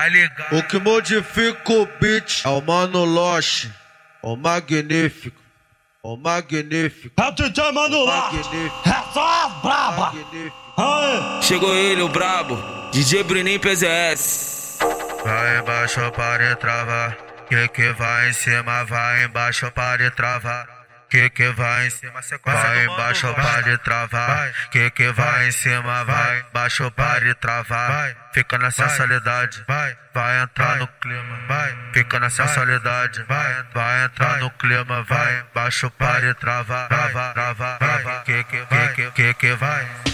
tá ligado? O que modifica o beat é o Mano Loche, o magnífico, o magnífico. É o DJ Mano Loche, é só as braba. Chegou ele, o brabo, DJ Bruninho PZS. Vai embaixo para travar, que vai em cima, vai embaixo para travar. Que vai em cima, vai embaixo para travar. Que vai em cima, vai embaixo para travar. Fica na sensualidade, vai entrar no clima, fica na sensualidade, vai entrar no clima, vai embaixo para travar, que vai.